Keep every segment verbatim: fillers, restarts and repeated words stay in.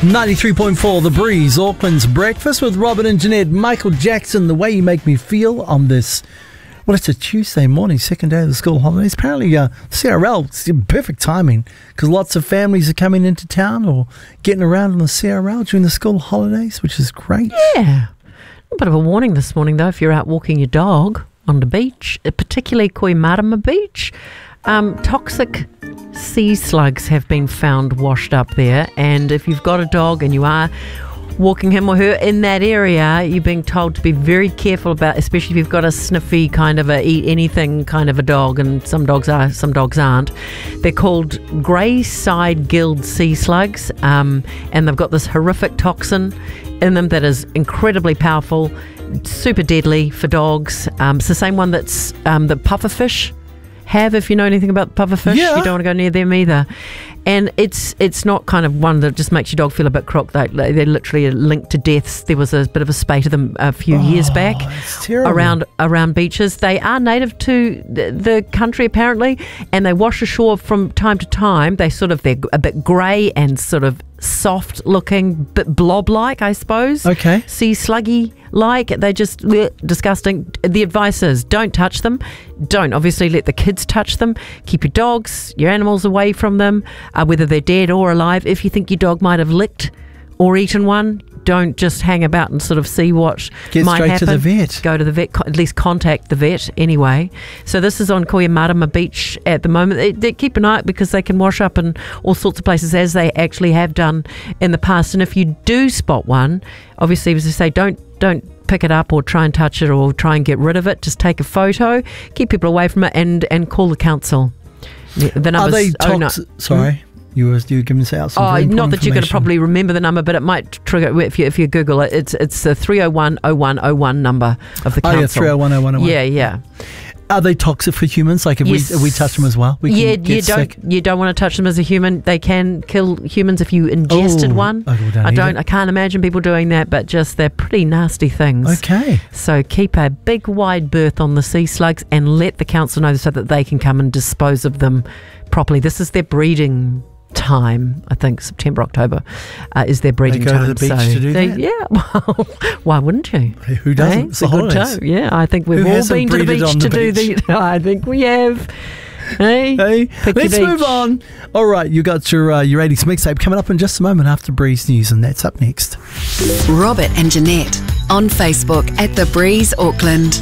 ninety-three point four The Breeze, Auckland's breakfast with Robert and Jeanette. Michael Jackson, The Way You Make Me Feel on this, well, it's a Tuesday morning, second day of the school holidays. Apparently, uh, C R L, it's perfect timing because lots of families are coming into town or getting around on the C R L during the school holidays, which is great. Yeah. A bit of a warning this morning, though, if you're out walking your dog on the beach, particularly Koimarama Beach. Um, toxic sea slugs have been found washed up there, and if you've got a dog and you are walking him or her in that area, you're being told to be very careful about, especially if you've got a sniffy kind of a eat anything kind of a dog, and some dogs are, some dogs aren't. They're called grey side gilled sea slugs, um, and they've got this horrific toxin in them that is incredibly powerful, super deadly for dogs. Um, it's the same one that's um, the pufferfish have, if you know anything about pufferfish. Yeah. You don't want to go near them either. And it's it's not kind of one that just makes your dog feel a bit crook. They, they're literally linked to deaths. There was a bit of a spate of them a few oh, years back it's terrible. around around beaches. They are native to the, the country apparently, and they wash ashore from time to time. They sort of they're a bit grey and sort of soft looking, bit blob like, I suppose. Okay. Sea sluggy like. They're just bleh, disgusting. The advice is don't touch them. Don't obviously let the kids touch them. Keep your dogs, your animals away from them, uh, whether they're dead or alive. If you think your dog might have licked or eaten one, don't just hang about and sort of see what Get might straight happen. to the vet. Go to the vet, at least contact the vet anyway. So this is on Koimarama Beach at the moment. They, they keep an eye out because they can wash up in all sorts of places, as they actually have done in the past. And if you do spot one, obviously, as I say, don't don't pick it up or try and touch it or try and get rid of it. Just take a photo, keep people away from it, and, and call the council. The, the Are numbers, they oh, no. tox- Sorry? Hmm? You were, you were giving us out some Oh, very not important that you're going to information. probably remember the number, but it might trigger if you if you Google it. It's it's the three oh one oh one oh one number of the Oh, council. yeah, three oh one oh one oh one. Yeah, yeah. Are they toxic for humans? Like if Yes. we if we touch them as well, we can yeah, get you don't sick? you don't want to touch them as a human. They can kill humans if you ingested Oh, one. okay, we don't I need don't. it. I can't imagine people doing that, but just they're pretty nasty things. Okay. So keep a big wide berth on the sea slugs and let the council know so that they can come and dispose of them properly. This is their breeding time. I think September, October uh, is their breeding They go time. to the beach so to do they, that? Yeah, well, why wouldn't you? Who doesn't? Eh? It's It's the a good holidays. time. Yeah, I think we've Who all hasn't been to the breeded beach on to the do beach? the. I think we have. Hey, Hey, pick let's your move beach. on. All right, you got your uh, your eighties mixtape coming up in just a moment after Breeze News, and that's up next. Robert and Jeanette on Facebook at The Breeze Auckland.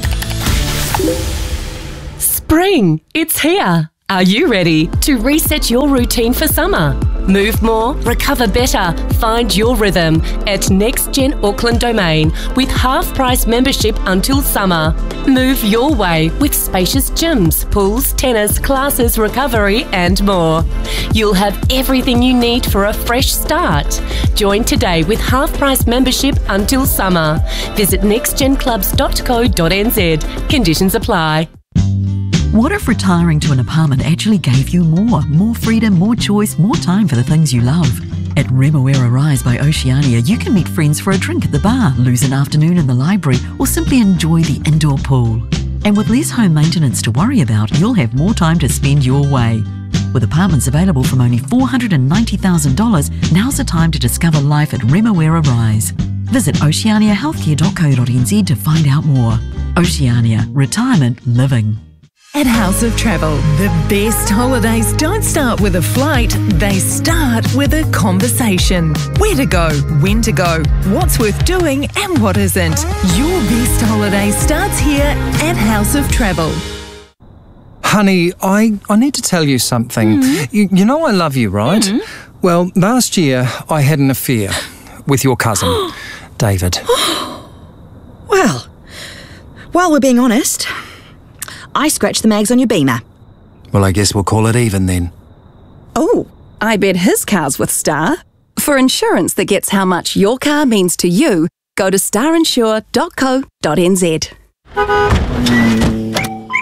Spring, it's here. Are you ready to reset your routine for summer? Move more, recover better, find your rhythm at Next Gen Auckland Domain with half-price membership until summer. Move your way with spacious gyms, pools, tennis, classes, recovery and more. You'll have everything you need for a fresh start. Join today with half-price membership until summer. Visit next gen clubs dot co dot n z. Conditions apply. What if retiring to an apartment actually gave you more? More freedom, more choice, more time for the things you love. At Remoera Rise by Oceania, you can meet friends for a drink at the bar, lose an afternoon in the library, or simply enjoy the indoor pool. And with less home maintenance to worry about, you'll have more time to spend your way. With apartments available from only four hundred ninety thousand dollars, now's the time to discover life at Remoera Rise. Visit oceania healthcare dot co dot n z to find out more. Oceania, retirement living. At House of Travel, the best holidays don't start with a flight, they start with a conversation. Where to go, when to go, what's worth doing and what isn't. Your best holiday starts here at House of Travel. Honey, I, I need to tell you something. Mm. You, you know I love you, right? Mm. Well, last year I had an affair with your cousin, David. Well, while we're being honest, I scratched the mags on your Beamer. Well, I guess we'll call it even then. Oh, I bet his car's with Star. For insurance that gets how much your car means to you, go to star insure dot co dot n z.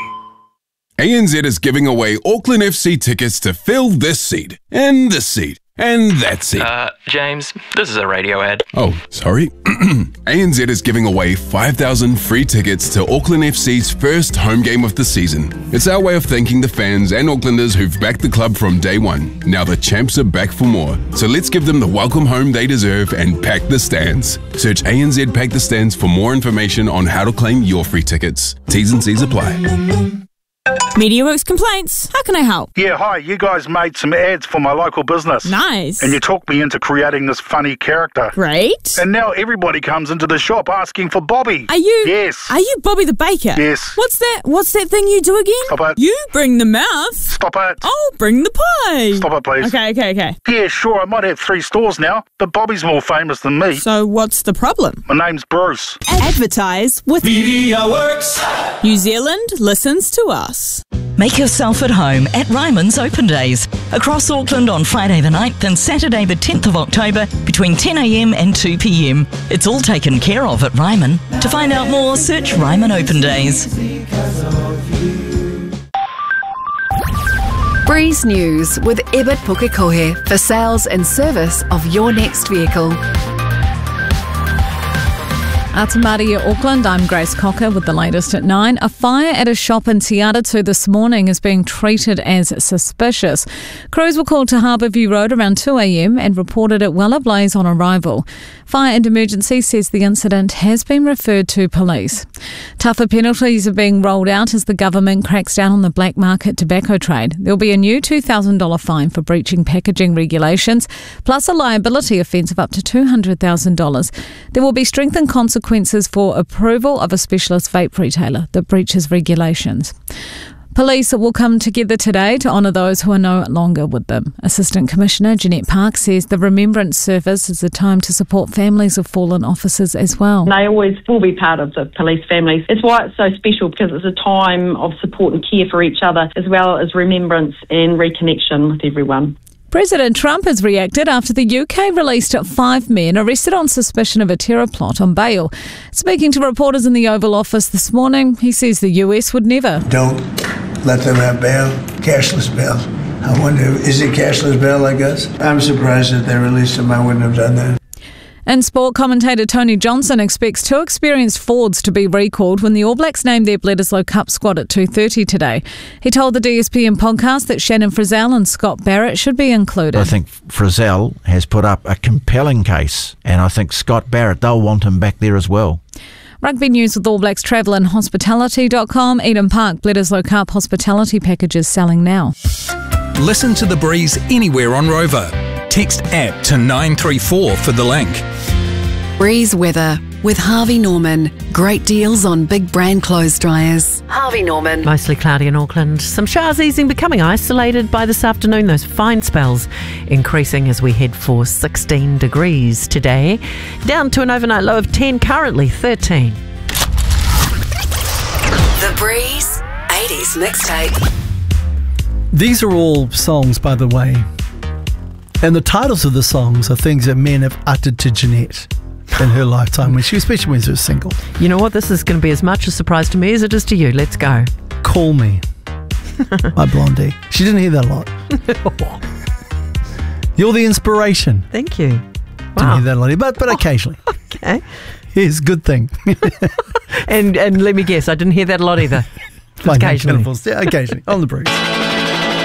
A N Z is giving away Auckland F C tickets to fill this seat and this seat. And that's it. Uh, James, this is a radio ad. Oh, sorry. A N Z is giving away five thousand free tickets to Auckland F C's first home game of the season. It's our way of thanking the fans and Aucklanders who've backed the club from day one. Now the champs are back for more. So let's give them the welcome home they deserve and pack the stands. Search A N Z Pack the Stands for more information on how to claim your free tickets. T's and C's apply. MediaWorks Complaints. How can I help? Yeah, hi. You guys made some ads for my local business. Nice. And you talked me into creating this funny character. Great. And now everybody comes into the shop asking for Bobby. Are you? Yes. Are you Bobby the Baker? Yes. What's that? What's that thing you do again? Stop it. You bring the mouth. Stop it. I'll bring the pie. Stop it, please. Okay, okay, okay. Yeah, sure. I might have three stores now, but Bobby's more famous than me. So what's the problem? My name's Bruce. Advertise with MediaWorks. New Zealand listens to us. Make yourself at home at Ryman's Open Days. Across Auckland on Friday the ninth and Saturday the tenth of October between ten a m and two p m. It's all taken care of at Ryman. To find out more, search Ryman Open Days. Breeze News with Ebert Pukekohe for sales and service of your next vehicle. Atamaria, Auckland, I'm Grace Cocker with the latest at nine. A fire at a shop in Te Aratu this morning is being treated as suspicious. Crews were called to Harbourview Road around two a m and reported it well ablaze on arrival. Fire and Emergency says the incident has been referred to police. Tougher penalties are being rolled out as the government cracks down on the black market tobacco trade. There'll be a new two thousand dollars fine for breaching packaging regulations, plus a liability offence of up to two hundred thousand dollars. There will be strengthened consequences consequences for approval of a specialist vape retailer that breaches regulations. Police will come together today to honour those who are no longer with them. Assistant Commissioner Jeanette Park says the Remembrance Service is a time to support families of fallen officers as well. They always will be part of the police families. It's why it's so special, because it's a time of support and care for each other, as well as remembrance and reconnection with everyone. President Trump has reacted after the U K released five men arrested on suspicion of a terror plot on bail. Speaking to reporters in the Oval Office this morning, he says the U S would never. Don't let them have bail, cashless bail. I wonder, is it cashless bail, I guess? I'm surprised that they released him. I wouldn't have done that. And sport commentator Tony Johnson expects two experienced forwards to be recalled when the All Blacks name their Bledisloe Cup squad at two thirty today. He told the D S P N podcast that Shannon Frizzell and Scott Barrett should be included. I think Frizzell has put up a compelling case, and I think Scott Barrett, they'll want him back there as well. Rugby news with All Blacks Travel and Hospitality dot com. Eden Park Bledisloe Cup hospitality packages selling now. Listen to The Breeze anywhere on Rover. Text app to nine three four for the link. Breeze weather with Harvey Norman. Great deals on big brand clothes dryers. Harvey Norman. Mostly cloudy in Auckland. Some showers easing, becoming isolated by this afternoon. Those fine spells increasing as we head for sixteen degrees today. Down to an overnight low of ten, currently thirteen. The Breeze eighties mixtape. These are all songs, by the way. And the titles of the songs are things that men have uttered to Jeanette in her lifetime, when she, especially when she was single. You know what? This is going to be as much a surprise to me as it is to you. Let's go. Call Me, my blondie. She didn't hear that a lot. You're the inspiration. Thank you. Didn't Wow. hear that a lot, but, but occasionally. Okay. Here's a good thing. and and let me guess, I didn't hear that a lot either. Fine, Occasionally. yeah, occasionally. On the Breeze.